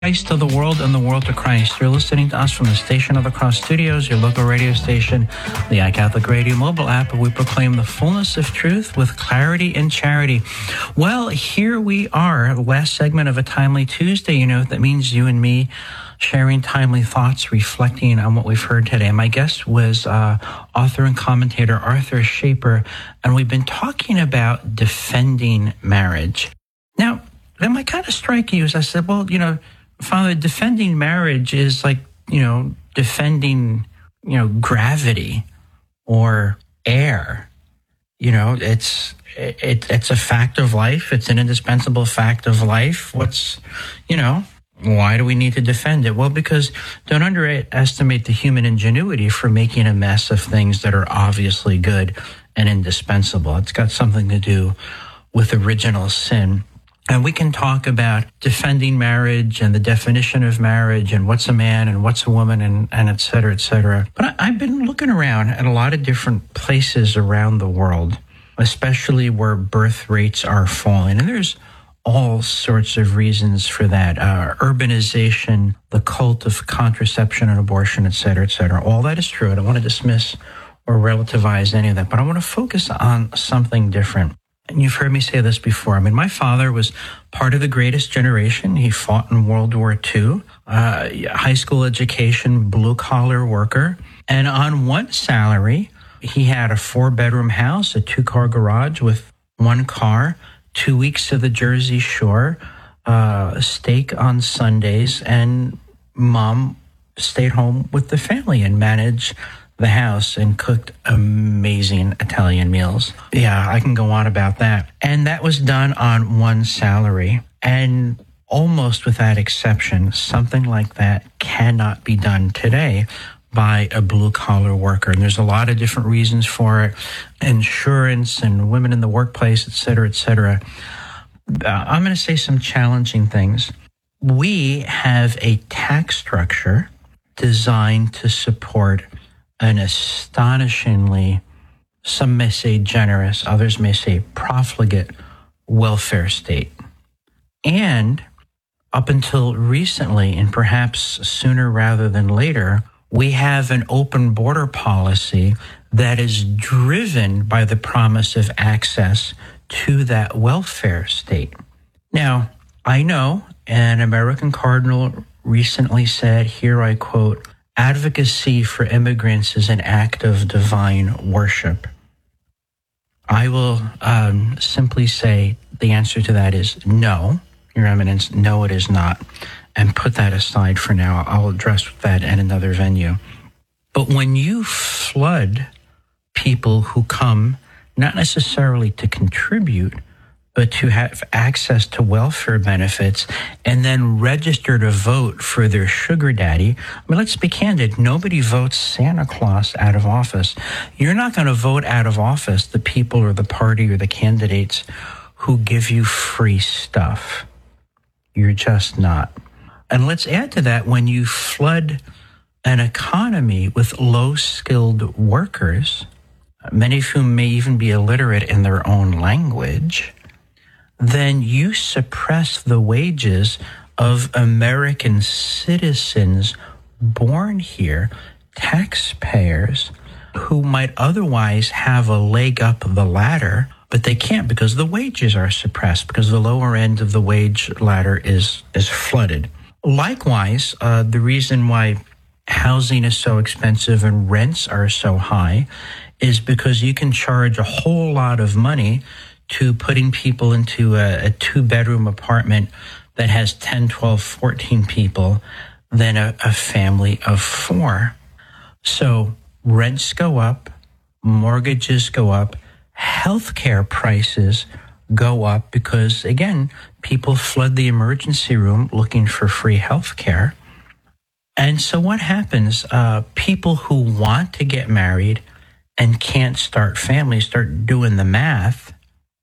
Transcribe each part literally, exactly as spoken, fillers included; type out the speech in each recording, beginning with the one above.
Christ to the world and the world to Christ. You're listening to us from the Station of the Cross Studios, your local radio station, the iCatholic Radio mobile app, where we proclaim the fullness of truth with clarity and charity. Well, here we are, the last segment of a Timely Tuesday. You know, that means you and me sharing timely thoughts, reflecting on what we've heard today. My guest was uh, author and commentator Arthur Schaper, and we've been talking about defending marriage. Now, that might kind of strike you as I said, well, you know, Father, defending marriage is like, you know, defending, you know, gravity or air. You know, it's it, it's a fact of life. It's an indispensable fact of life. What's, you know, why do we need to defend it? Well, because don't underestimate the human ingenuity for making a mess of things that are obviously good and indispensable. It's got something to do with original sin. And we can talk about defending marriage and the definition of marriage and what's a man and what's a woman and, and et cetera, et cetera. But I, I've been looking around at a lot of different places around the world, especially where birth rates are falling. And there's all sorts of reasons for that. Uh, urbanization, the cult of contraception and abortion, et cetera, et cetera. All that is true. I don't want to dismiss or relativize any of that, but I want to focus on something different. And you've heard me say this before. I mean, my father was part of the greatest generation. He fought in World War Two, uh, high school education, blue-collar worker. And on one salary, he had a four-bedroom house, a two-car garage with one car, two weeks to the Jersey Shore, uh, a steak on Sundays, and Mom stayed home with the family and managed the house and cooked amazing Italian meals. Yeah, I can go on about that. And that was done on one salary. And almost without exception, something like that cannot be done today by a blue-collar worker. And there's a lot of different reasons for it. Insurance and women in the workplace, et cetera, et cetera. Uh, I'm going to say some challenging things. We have a tax structure designed to support an astonishingly, some may say generous, others may say profligate welfare state. And up until recently, and perhaps sooner rather than later, we have an open border policy that is driven by the promise of access to that welfare state. Now, I know an American cardinal recently said, here I quote, "Advocacy for immigrants is an act of divine worship." I will um, simply say the answer to that is no, Your Eminence, no, it is not. And put that aside for now. I'll address that in another venue. But when you flood people who come not necessarily to contribute, but to have access to welfare benefits and then register to vote for their sugar daddy. I mean, let's be candid. Nobody votes Santa Claus out of office. You're not going to vote out of office the people or the party or the candidates who give you free stuff. You're just not. And let's add to that, when you flood an economy with low-skilled workers, many of whom may even be illiterate in their own language, then you suppress the wages of American citizens born here, taxpayers, who might otherwise have a leg up the ladder, but they can't because the wages are suppressed, because the lower end of the wage ladder is, is flooded. Likewise, uh, the reason why housing is so expensive and rents are so high is because you can charge a whole lot of money to putting people into a, a two-bedroom apartment that has ten, twelve, fourteen people than a, a family of four. So rents go up, mortgages go up, healthcare prices go up because, again, people flood the emergency room looking for free healthcare. And so what happens? Uh, people who want to get married and can't start families start doing the math.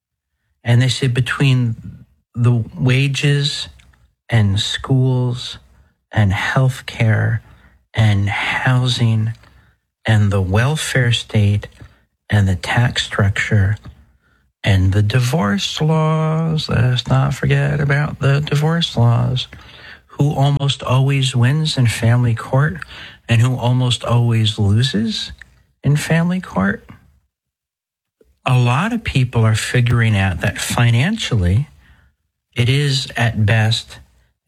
And they say between the wages and schools and healthcare and housing and the welfare state and the tax structure and the divorce laws, let us not forget about the divorce laws, who almost always wins in family court and who almost always loses in family court? A lot of people are figuring out that financially, it is at best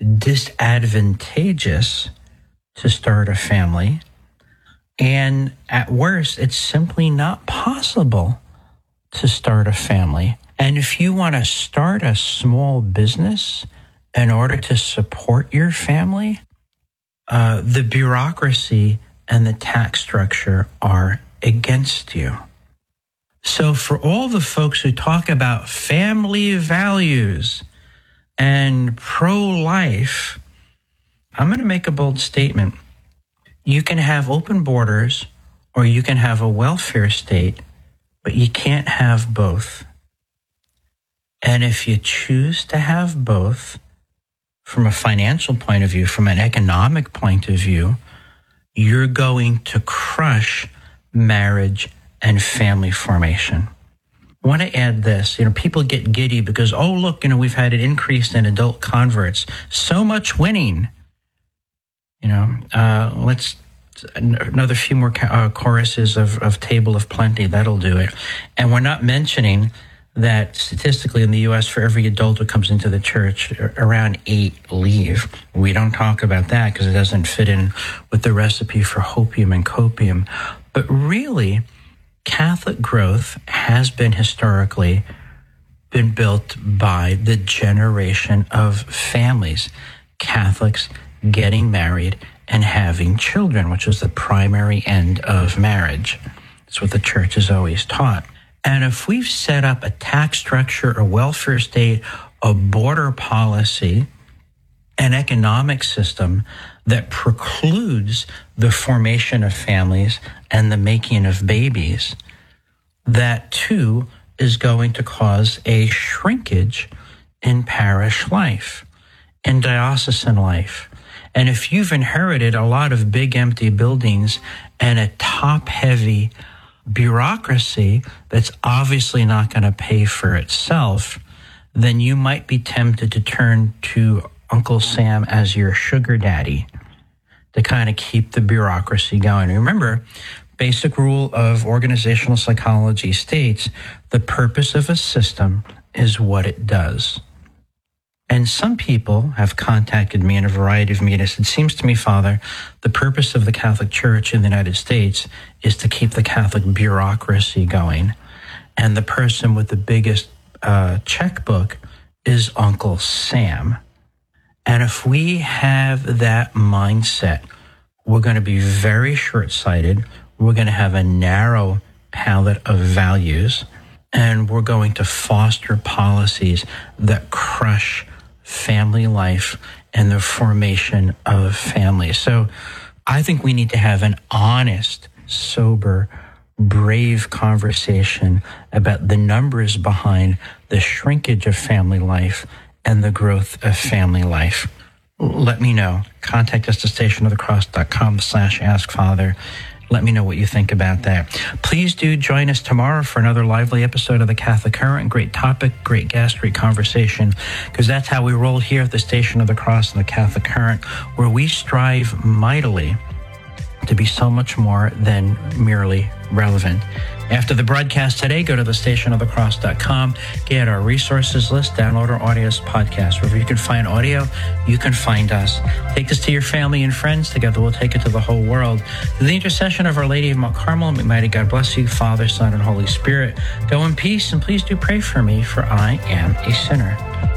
disadvantageous to start a family. And at worst, it's simply not possible to start a family. And if you want to start a small business in order to support your family, uh, the bureaucracy and the tax structure are against you. So for all the folks who talk about family values and pro-life, I'm going to make a bold statement. You can have open borders or you can have a welfare state, but you can't have both. And if you choose to have both, from a financial point of view, from an economic point of view, you're going to crush marriage and family formation. I want to add this. You know, people get giddy because, oh, look, you know, we've had an increase in adult converts. So much winning. You know, uh, let's another few more uh, choruses of, of Table of Plenty. That'll do it. And we're not mentioning that statistically in the U S, for every adult who comes into the church, around eight leave. We don't talk about that because it doesn't fit in with the recipe for hopium and copium. But really, Catholic growth has been historically been built by the generation of families, Catholics getting married and having children, which is the primary end of marriage. That's what the church has always taught. And if we've set up a tax structure, a welfare state, a border policy, an economic system that precludes the formation of families and the making of babies, that too is going to cause a shrinkage in parish life, in diocesan life. And if you've inherited a lot of big empty buildings and a top-heavy bureaucracy that's obviously not going to pay for itself, then you might be tempted to turn to Uncle Sam as your sugar daddy to kind of keep the bureaucracy going. Remember, basic rule of organizational psychology states the purpose of a system is what it does. And some people have contacted me in a variety of meetings. It seems to me, Father, the purpose of the Catholic Church in the United States is to keep the Catholic bureaucracy going. And the person with the biggest uh, checkbook is Uncle Sam. And if we have that mindset, we're going to be very short-sighted. We're going to have a narrow palette of values, and we're going to foster policies that crush family life and the formation of families. So I think we need to have an honest, sober, brave conversation about the numbers behind the shrinkage of family life and the growth of family life. Let me know. Contact us at stationofthecross.com slash ask Father. Let me know what you think about that. Please do join us tomorrow for another lively episode of The Catholic Current. Great topic, great guest, great conversation, because that's how we roll here at the Station of the Cross and The Catholic Current, where we strive mightily to be so much more than merely relevant. After the broadcast today, go to the station of the cross dot com, get our resources list, download our audio podcast. Wherever you can find audio, you can find us. Take this to your family and friends. Together we'll take it to the whole world. Through the intercession of Our Lady of Mount Carmel, may mighty God bless you, Father, Son, and Holy Spirit. Go in peace, and please do pray for me, for I am a sinner.